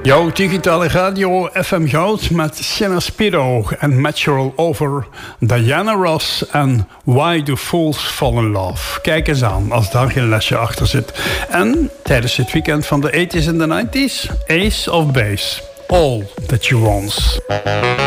Jouw digitale radio FM Goud met Sienna Spiro en Natural Over, Diana Ross en Why Do Fools Fall in Love. Kijk eens aan als daar geen lesje achter zit. En tijdens het weekend van de 80s en de 90s, Ace of Base. All That You Want.